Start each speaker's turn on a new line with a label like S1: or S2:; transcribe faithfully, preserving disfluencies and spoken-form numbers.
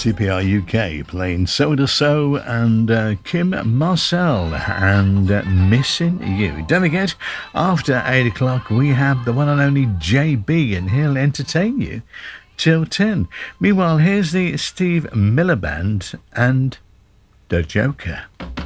S1: C P R U K playing Soda So and uh, Kim Marcel and uh, Missing You. Don't forget, after eight o'clock we have the one and only J B, and he'll entertain you till ten. Meanwhile, here's the Steve Miller Band and The Joker.